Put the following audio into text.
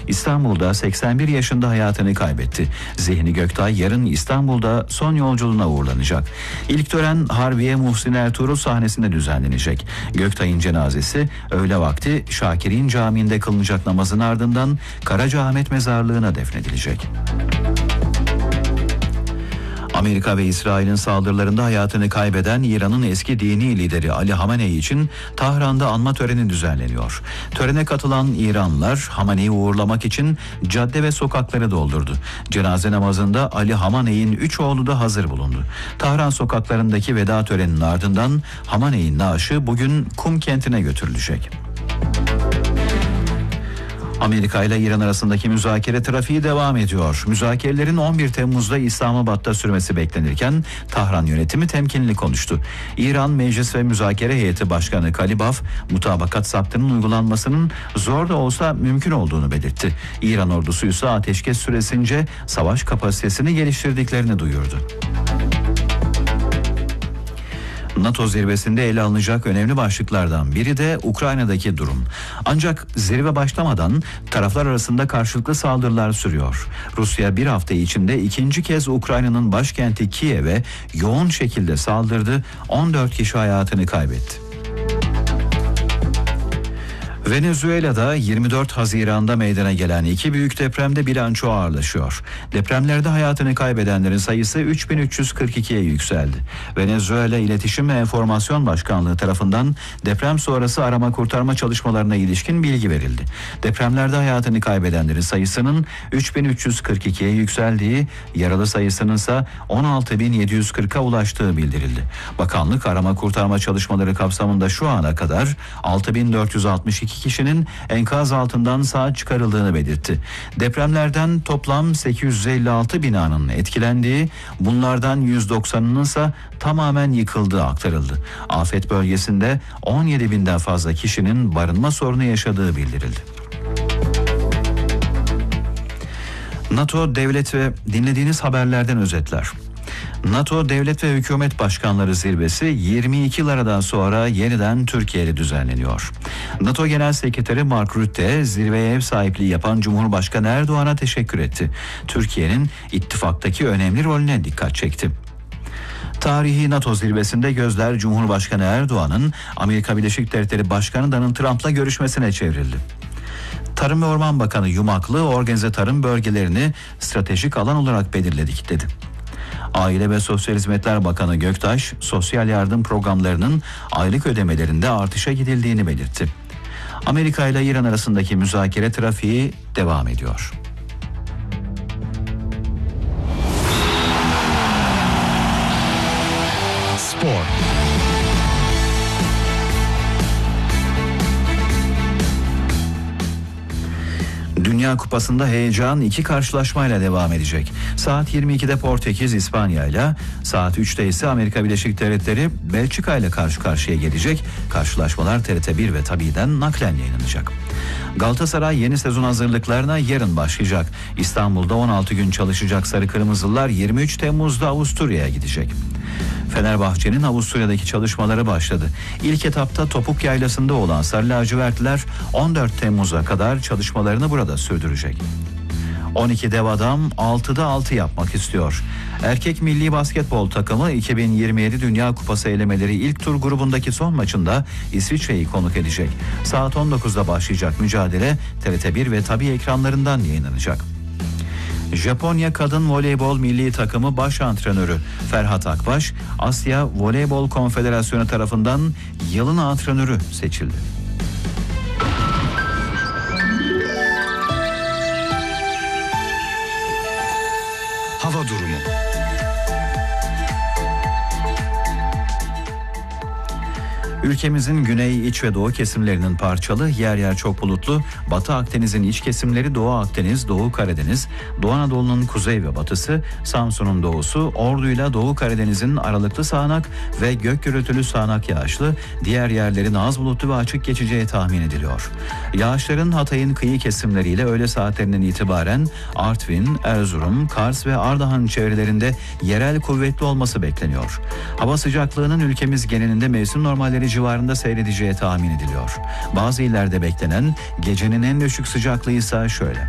İstanbul'da 81 yaşında hayatını kaybetti. Zihni Göktay yarın İstanbul'da son yolculuğuna uğurlanacak. İlk tören Harbiye Muhsin Ertuğrul sahnesinde düzenlenecek. Göktay'ın cenazesi öğle vakti Şakir'in Camii'nde kılınacak namazın ardından Karacaahmet Mezarlığı'na defnedilecek. Amerika ve İsrail'in saldırılarında hayatını kaybeden İran'ın eski dini lideri Ali Hamenei için Tahran'da anma töreni düzenleniyor. Törene katılan İranlılar Hamenei'yi uğurlamak için cadde ve sokakları doldurdu. Cenaze namazında Ali Hamenei'nin 3 oğlu da hazır bulundu. Tahran sokaklarındaki veda töreninin ardından Hamenei'nin naaşı bugün Kum kentine götürülecek. Amerika ile İran arasındaki müzakere trafiği devam ediyor. Müzakerelerin 11 Temmuz'da İslamabad'da sürmesi beklenirken Tahran yönetimi temkinli konuştu. İran Meclis ve Müzakere Heyeti Başkanı Kalibaf, mutabakat saptının uygulanmasının zor da olsa mümkün olduğunu belirtti. İran ordusu ise ateşkes süresince savaş kapasitesini geliştirdiklerini duyurdu. NATO zirvesinde ele alınacak önemli başlıklardan biri de Ukrayna'daki durum. Ancak zirve başlamadan taraflar arasında karşılıklı saldırılar sürüyor. Rusya bir hafta içinde ikinci kez Ukrayna'nın başkenti Kiev'e yoğun şekilde saldırdı. 14 kişi hayatını kaybetti. Venezuela'da 24 Haziran'da meydana gelen iki büyük depremde bilanço ağırlaşıyor. Depremlerde hayatını kaybedenlerin sayısı 3342'ye yükseldi. Venezuela İletişim ve Enformasyon Başkanlığı tarafından deprem sonrası arama kurtarma çalışmalarına ilişkin bilgi verildi. Depremlerde hayatını kaybedenlerin sayısının 3342'ye yükseldiği, yaralı sayısının ise 16740'a ulaştığı bildirildi. Bakanlık arama kurtarma çalışmaları kapsamında şu ana kadar 6462 kişinin enkaz altından sağ çıkarıldığını belirtti. Depremlerden toplam 856 binanın etkilendiği, bunlardan 190'ının ise tamamen yıkıldığı aktarıldı. Afet bölgesinde 17 binden fazla kişinin barınma sorunu yaşadığı bildirildi. NATO devlet ve dinlediğiniz haberlerden özetler. NATO Devlet ve Hükümet Başkanları Zirvesi 22 yıl aradan sonra yeniden Türkiye'de düzenleniyor. NATO Genel Sekreteri Mark Rutte zirveye ev sahipliği yapan Cumhurbaşkanı Erdoğan'a teşekkür etti. Türkiye'nin ittifaktaki önemli rolüne dikkat çekti. Tarihi NATO zirvesinde gözler Cumhurbaşkanı Erdoğan'ın Amerika Birleşik Devletleri Başkanı Donald Trump'la görüşmesine çevrildi. Tarım ve Orman Bakanı Yumaklı organize tarım bölgelerini stratejik alan olarak belirledik dedi. Aile ve Sosyal Hizmetler Bakanı Göktaş, sosyal yardım programlarının aylık ödemelerinde artışa gidildiğini belirtti. Amerika ile İran arasındaki müzakere trafiği devam ediyor. Spor. Dünya Kupası'nda heyecan iki karşılaşmayla devam edecek. Saat 22'de Portekiz İspanya ile, saat 3'te ise Amerika Birleşik Devletleri Belçika ile karşı karşıya gelecek. Karşılaşmalar TRT1 ve Tabi'den naklen yayınlanacak. Galatasaray yeni sezon hazırlıklarına yarın başlayacak. İstanbul'da 16 gün çalışacak Sarı Kırmızılılar 23 Temmuz'da Avusturya'ya gidecek. Fenerbahçe'nin Avusturya'daki çalışmaları başladı. İlk etapta Topuk Yaylası'nda olan Sarı Lacivertliler 14 Temmuz'a kadar çalışmalarını burada sürdürecek. 12 dev adam 6'da 6 yapmak istiyor. Erkek milli basketbol takımı 2027 Dünya Kupası elemeleri ilk tur grubundaki son maçında İsviçre'yi konuk edecek. Saat 19'da başlayacak mücadele TRT1 ve Tabii ekranlarından yayınlanacak. Japonya Kadın Voleybol Milli Takımı Baş Antrenörü Ferhat Akbaş, Asya Voleybol Konfederasyonu tarafından yılın antrenörü seçildi. Hava durumu. Ülkemizin güney, iç ve doğu kesimlerinin parçalı, yer yer çok bulutlu, Batı Akdeniz'in iç kesimleri, Doğu Akdeniz, Doğu Karadeniz, Doğu Anadolu'nun kuzey ve batısı, Samsun'un doğusu, Ordu'yla Doğu Karadeniz'in aralıklı sağanak ve gök gürültülü sağanak yağışlı, diğer yerlerin az bulutlu ve açık geçeceği tahmin ediliyor. Yağışların Hatay'ın kıyı kesimleriyle öğle saatlerinden itibaren Artvin, Erzurum, Kars ve Ardahan çevrelerinde yerel kuvvetli olması bekleniyor. Hava sıcaklığının ülkemiz genelinde mevsim normalleri civarında seyredeceği tahmin ediliyor. Bazı illerde beklenen gecenin en düşük sıcaklığı ise şöyle.